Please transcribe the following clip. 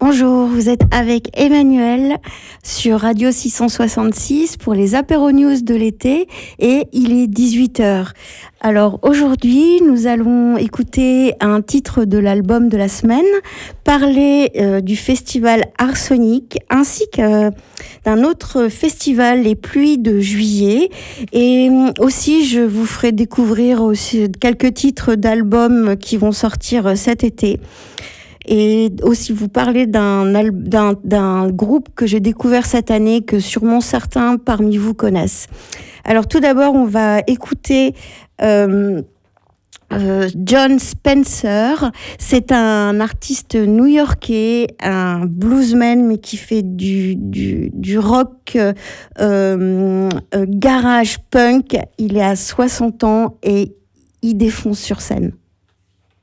Bonjour, vous êtes avec Emmanuel sur Radio 666 pour les apéro news de l'été et il est 18h. Alors aujourd'hui, nous allons écouter un titre de l'album de la semaine, parler du festival Arsonic ainsi que d'un autre festival, les Pluies de juillet, et aussi je vous ferai découvrir aussi quelques titres d'albums qui vont sortir cet été. Et aussi vous parler d'un groupe que j'ai découvert cette année, que sûrement certains parmi vous connaissent. Alors tout d'abord, on va écouter John Spencer. C'est un artiste new-yorkais, un bluesman, mais qui fait du rock garage punk. Il est à 60 ans et il défonce sur scène.